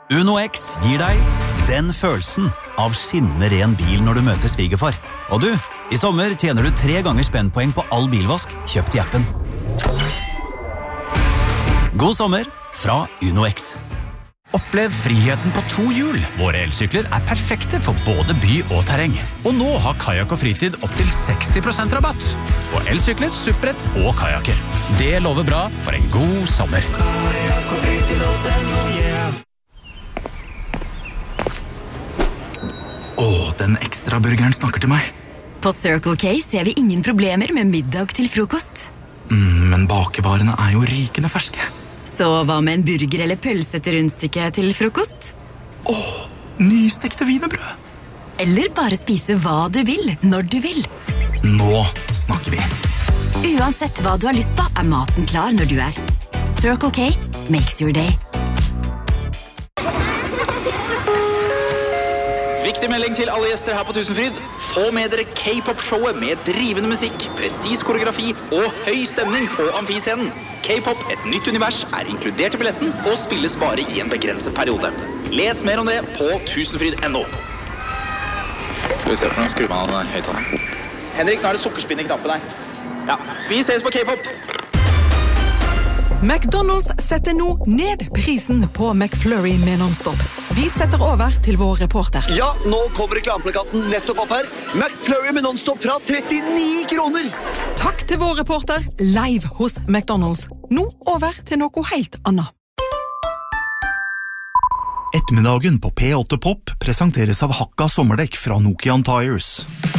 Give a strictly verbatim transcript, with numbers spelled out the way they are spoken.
Uno X gir deg den følelsen av skinnende ren bil når du møter svigerfar. Og du, i sommer tjener du tre ganger spennpoeng på all bilvask kjøpt i appen. God sommer fra Uno X. Opplev friheten på to hjul. Våre elsykler er perfekte for både by og terreng. Og nå har Kayak og Fritid opp til seksti prosent rabatt på elsykler, supprett og kajaker. Det lover bra for en god sommer. Kayak og Fritid og den, oh yeah. Åh, den ekstra burgeren snakker til meg. På Circle K ser vi ingen problemer med middag til frokost. Mm, men bakevarene er jo rykende ferske. Så hva med en burger eller pølse til rundstykke til frokost? Åh, nystekte wienerbrød. Eller bare spise hva du vil, når du vil. Nå snakker vi. Uansett hva du har lyst på, er maten klar når du er. Circle K makes your day. Viktig melding til alle gjester her på Tusenfryd. Få med dere K-pop-showet med drivende musikk, presis koreografi og høy stemning på amfiscenen. K-pop, et nytt univers, er inkludert i billetten og spilles bare i en begrenset periode. Les mer om det på tusenfryd punktum no. Skal vi se på den, skrur man av den høyttaleren. Henrik, nå er det sukkerspinn i knappen her. Ja, vi ses på K-pop. McDonald's setter nå ned prisen på McFlurry med non-stop. Vi setter over til vår reporter. Ja, nå kommer reklameplakaten nettopp opp her. McFlurry med non-stop fra trettini kroner. Takk til vår reporter live hos McDonald's. Nå over til noe helt annet. Ettermiddagen på P åtte Pop presenteres av Hakka sommerdekk fra Nokian Tires.